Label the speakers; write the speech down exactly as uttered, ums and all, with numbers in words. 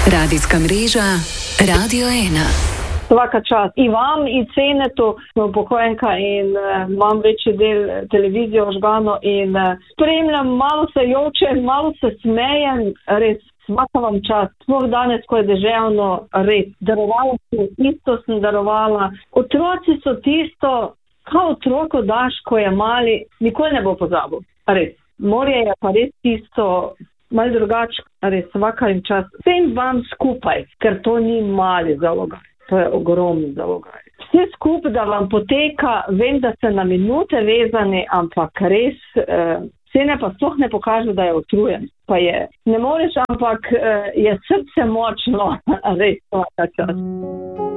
Speaker 1: Radijska mreža Radio ena.
Speaker 2: Svaka čast i vam i Cenetu, upokojenka in uh, imam večji del televizije ožgano in uh, spremljam, malo se jočem, malo se smejem, res svaka vam čast. Sploh danes, ko je deževno, res. Darovala sem, isto sem darovala. Otroci so tisto, kao otroku daš, ko je mali, nikoli ne bo pozabil. Res. Morje je pa res tisto, malo drugače, res svaka jim čast. Vsem vam skupaj, ker to ni mali zalogaj. To je ogromni zalogaj. Vse skupaj, da vam poteka, vem, da ste na minute vezani, ampak res, eh, Cene pa sploh ne pokaže, da je utrujen. Pa je, ne moreš, ampak eh, je srce močno, res svaka čast.